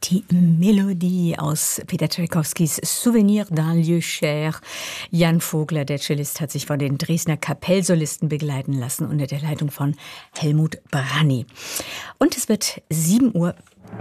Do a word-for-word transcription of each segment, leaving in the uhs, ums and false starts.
Die Melodie aus Peter Tschaikowskis Souvenir d'un lieu cher. Jan Vogler, der Cellist, hat sich von den Dresdner Kapellsolisten begleiten lassen unter der Leitung von Helmut Branny. Und es wird sieben Uhr.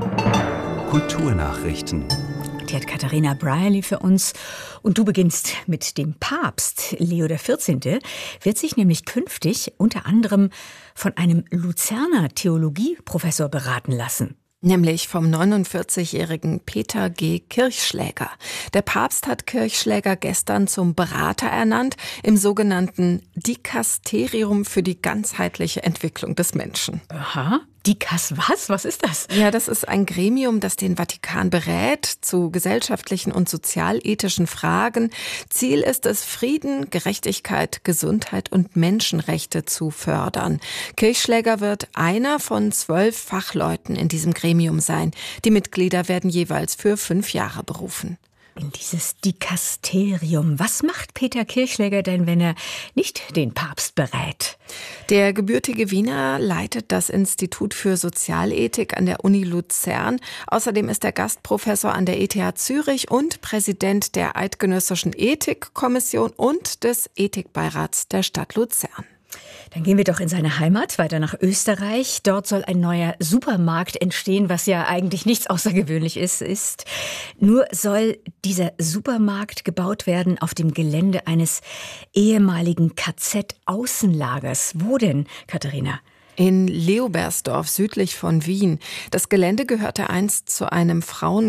Kulturnachrichten. Die hat Katharina Brierley für uns. Und du beginnst mit dem Papst. Leo der vierzehnte wird sich nämlich künftig unter anderem von einem Luzerner Theologieprofessor beraten lassen. Nämlich vom neunundvierzigjährigen Peter G. Kirchschläger. Der Papst hat Kirchschläger gestern zum Berater ernannt im sogenannten Dikasterium für die ganzheitliche Entwicklung des Menschen. Aha. Dikas was? Was ist das? Ja, das ist ein Gremium, das den Vatikan berät zu gesellschaftlichen und sozialethischen Fragen. Ziel ist es, Frieden, Gerechtigkeit, Gesundheit und Menschenrechte zu fördern. Kirchschläger wird einer von zwölf Fachleuten in diesem Gremium sein. Die Mitglieder werden jeweils für fünf Jahre berufen. In dieses Dikasterium. Was macht Peter Kirchschläger denn, wenn er nicht den Papst berät? Der gebürtige Wiener leitet das Institut für Sozialethik an der Uni Luzern. Außerdem ist er Gastprofessor an der E T H Zürich und Präsident der Eidgenössischen Ethikkommission und des Ethikbeirats der Stadt Luzern. Dann gehen wir doch in seine Heimat, weiter nach Österreich. Dort soll ein neuer Supermarkt entstehen, was ja eigentlich nichts Außergewöhnliches ist. Nur soll dieser Supermarkt gebaut werden auf dem Gelände eines ehemaligen K Z-Außenlagers. Wo denn, Katharina? In Leobersdorf, südlich von Wien. Das Gelände gehörte einst zu einem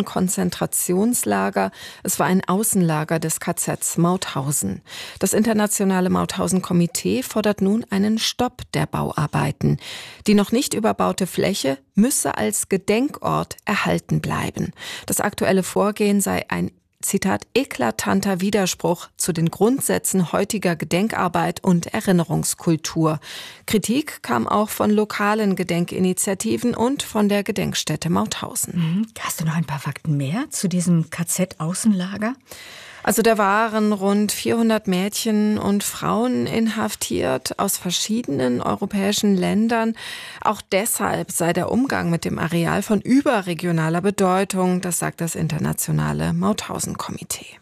Frauenkonzentrationslager. Es war ein Außenlager des K Zs Mauthausen. Das internationale Mauthausen-Komitee fordert nun einen Stopp der Bauarbeiten. Die noch nicht überbaute Fläche müsse als Gedenkort erhalten bleiben. Das aktuelle Vorgehen sei ein Zitat, eklatanter Widerspruch zu den Grundsätzen heutiger Gedenkarbeit und Erinnerungskultur. Kritik kam auch von lokalen Gedenkinitiativen und von der Gedenkstätte Mauthausen. Hast du noch ein paar Fakten mehr zu diesem K Z-Außenlager? Also da waren rund vierhundert Mädchen und Frauen inhaftiert aus verschiedenen europäischen Ländern. Auch deshalb sei der Umgang mit dem Areal von überregionaler Bedeutung, das sagt das internationale Mauthausen-Komitee.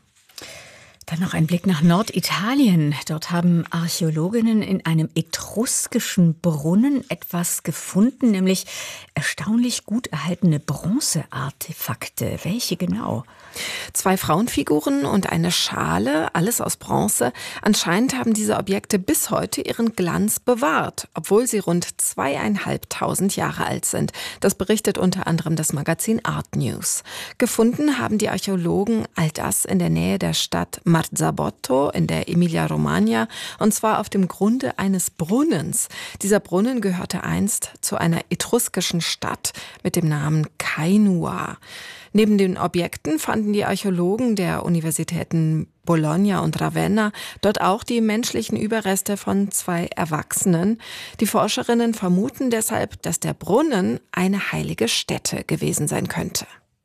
Dann noch ein Blick nach Norditalien. Dort haben Archäologinnen in einem etruskischen Brunnen etwas gefunden, nämlich erstaunlich gut erhaltene Bronzeartefakte. Welche genau? Zwei Frauenfiguren und eine Schale, alles aus Bronze. Anscheinend haben diese Objekte bis heute ihren Glanz bewahrt, obwohl sie rund zweieinhalbtausend Jahre alt sind. Das berichtet unter anderem das Magazin Art News. Gefunden haben die Archäologen all das in der Nähe der Stadt Marzabotto in der Emilia-Romagna, und zwar auf dem Grunde eines Brunnens. Dieser Brunnen gehörte einst zu einer etruskischen Stadt mit dem Namen Kainua. Neben den Objekten fanden die Archäologen der Universitäten Bologna und Ravenna dort auch die menschlichen Überreste von zwei Erwachsenen. Die Forscherinnen vermuten deshalb, dass der Brunnen eine heilige Stätte gewesen sein könnte.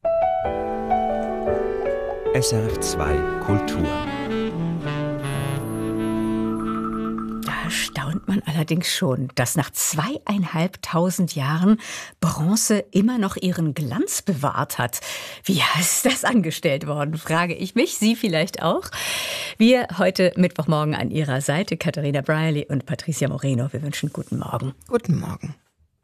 S R F zwei Kultur. Da staunt man allerdings schon, dass nach zweieinhalbtausend Jahren Bronze immer noch ihren Glanz bewahrt hat. Wie ist das angestellt worden, frage ich mich, Sie vielleicht auch. Wir heute Mittwochmorgen an Ihrer Seite, Katharina Brierley und Patricia Moreno. Wir wünschen guten Morgen. Guten Morgen.